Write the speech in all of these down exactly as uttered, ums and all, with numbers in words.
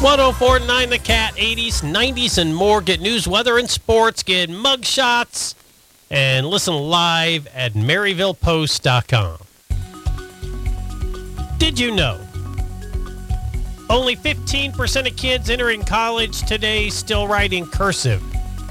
one oh four point nine The Cat, eighties, nineties, and more. Get news, weather, and sports. Get mug shots. And listen live at maryville post dot com. Did you know only fifteen percent of kids entering college today still write in cursive?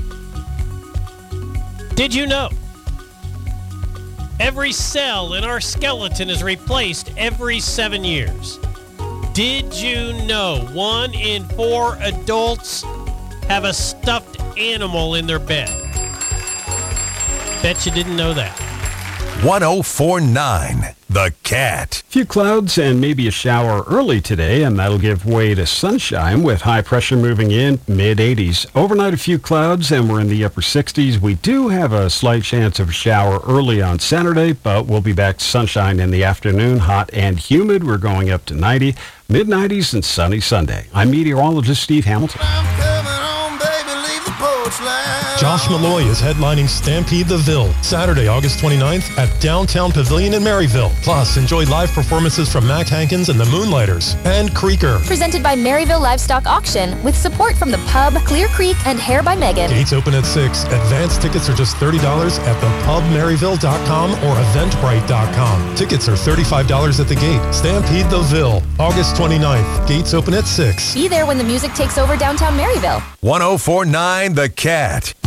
Did you know every cell in our skeleton is replaced every seven years? Did you know one in four adults have a stuffed animal in their bed? Bet you didn't know that. one oh four point nine The Cat. A few clouds and maybe a shower early today, and that'll give way to sunshine with high pressure moving in, mid eighties. Overnight, a few clouds, and we're in the upper sixties. We do have a slight chance of a shower early on Saturday, but we'll be back to sunshine in the afternoon, hot and humid. We're going up to ninety, mid nineties, and sunny Sunday. I'm meteorologist Steve Hamilton. Josh Malloy is headlining Stampede the Ville, Saturday, August twenty-ninth at Downtown Pavilion in Maryville. Plus, enjoy live performances from Mac Hankins and the Moonlighters and Creaker. Presented by Maryville Livestock Auction with support from the Pub, Clear Creek, and Hair by Megan. Gates open at six. Advance tickets are just thirty dollars at the pub maryville dot com or eventbrite dot com. Tickets are thirty-five dollars at the gate. Stampede the Ville, August twenty-ninth. Gates open at six. Be there when the music takes over downtown Maryville. one oh four point nine The Cat.